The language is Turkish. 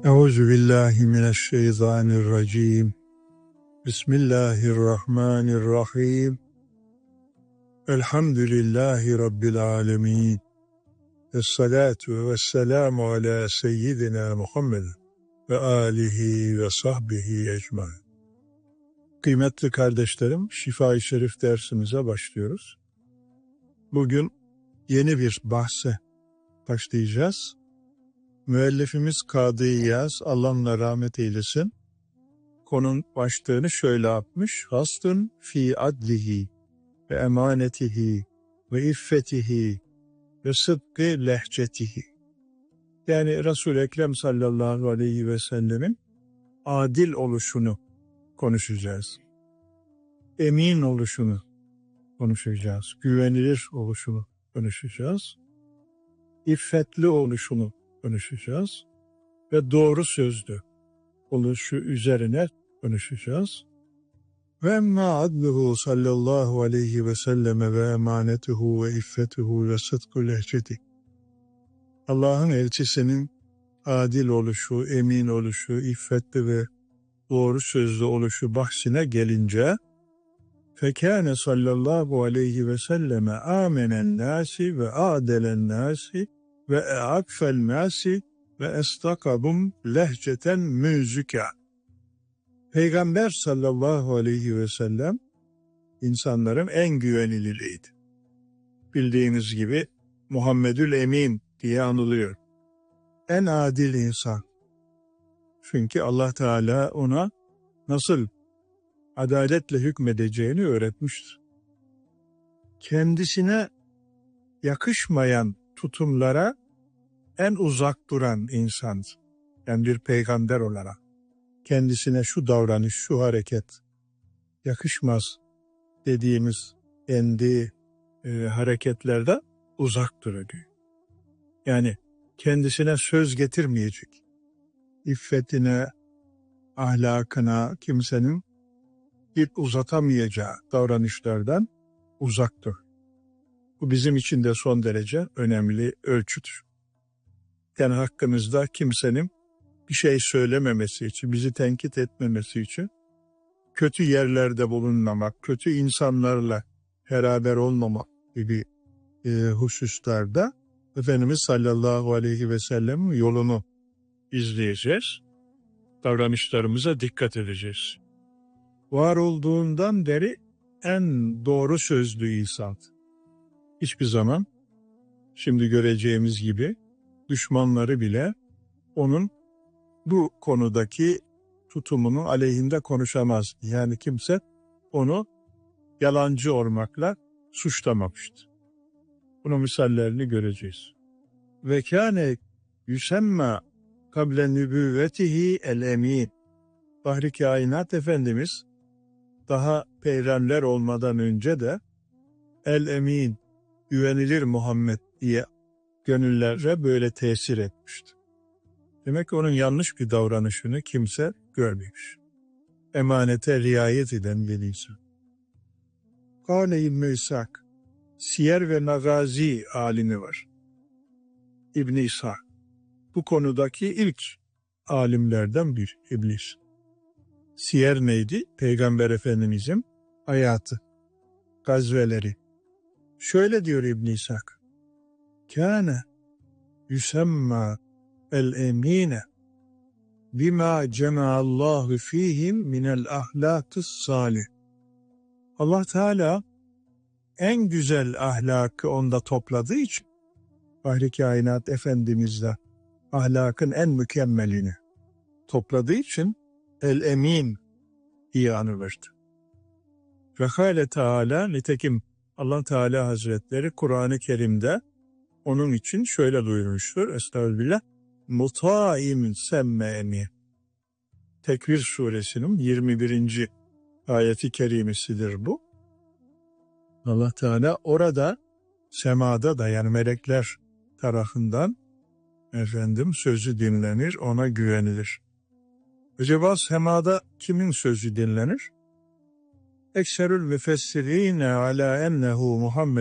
Euzu billahi mineşşeytanirracim. Bismillahirrahmanirrahim. Elhamdülillahi Rabbil alemin. Esselatu vesselamu ala seyyidina Muhammed ve alihi ve sahbihi ecmaîn. Kıymetli kardeşlerim, Şifa-i Şerif dersimize başlıyoruz. Bugün yeni bir bahse başlayacağız. Müellifimiz Kadı İyaz, Allah ona rahmet eylesin, konunun başlığını şöyle yapmış: Hastun fi adlihi ve emanetihi ve iffetihi ve sıdkı lehcetihi. Yani Resul-i Ekrem sallallahu aleyhi ve sellemin adil oluşunu konuşacağız. Emin oluşunu konuşacağız. Güvenilir oluşunu konuşacağız. İffetli oluşunu konuşacağız. Ve doğru sözlü oluşu üzerine konuşacağız. Ve emmâ adluhu sallallahu aleyhi ve selleme ve emanetuhu ve iffetuhu ve sıdkı lehceti. Allah'ın elçisinin adil oluşu, emin oluşu, iffetli ve doğru sözlü oluşu bahsine gelince, fekâne sallallahu aleyhi ve selleme âmenen nâsi ve âdelen nâsi ve e'akfel nâsi ve estakabum lehceten müzika. Peygamber sallallahu aleyhi ve sellem insanların en güveniliriydi. Bildiğiniz gibi Muhammedül Emin diye anılıyor. En adil insan. Çünkü Allah Teala ona nasıl adaletle hükmedeceğini öğretmiştir. Kendisine yakışmayan tutumlara en uzak duran insan, yani bir peygamber olarak kendisine şu davranış, şu hareket yakışmaz dediğimiz kendi hareketlerde uzak duruyor. Yani kendisine söz getirmeyecek, iffetine, ahlakına kimsenin ip uzatamayacağı davranışlardan uzaktır. Bu bizim için de son derece önemli ölçüdür. Yani hakkımızda kimsenin bir şey söylememesi için, bizi tenkit etmemesi için kötü yerlerde bulunmamak, kötü insanlarla beraber olmamak gibi hususlarda Efendimiz sallallahu aleyhi ve sellem yolunu izleyeceğiz. Davranışlarımıza dikkat edeceğiz. Var olduğundan beri en doğru sözlü insan. Hiçbir zaman, şimdi göreceğimiz gibi, düşmanları bile onun bu konudaki tutumunun aleyhinde konuşamaz. Yani kimse onu yalancı olmakla suçlamamıştır. Bunun misallerini göreceğiz. Ve kâne yüsemma kable nübüvvetihi el-emin. Bahri Kainat Efendimiz daha peygamber olmadan önce de el-emin, güvenilir Muhammed diye gönüllere böyle tesir etmişti. Demek ki onun yanlış bir davranışını kimse görmemiş. Emanete riayet eden bir insan. Kâne-i Müsak, Siyer ve Nagazi alimi var. İbn-i İsa. Bu konudaki ilk alimlerden bir iblis. Siyer neydi? Peygamber Efendimizin hayatı, gazveleri. Şöyle diyor İbn-i İshak: Kâne yüsemma el-emine bima cema'allahu fihim minel ahlakıs salih. Allah Teala en güzel ahlakı onda topladığı için Bahri Kainat Efendimiz'de ahlakın en mükemmelini topladığı için el-emin diye anılırdı. Ve hâle Teala, nitekim Allah Teala Hazretleri Kur'an-ı Kerim'de onun için şöyle buyurmuştur: Estağfirullah, mutâim semme. Tekvir suresinin 21. ayeti kerimesidir bu. Allah Teala orada semada da, yani melekler tarafından sözü dinlenir, ona güvenilir. Acaba semada kimin sözü dinlenir? Ekserül müfessirîne alâ ennehu Muhammed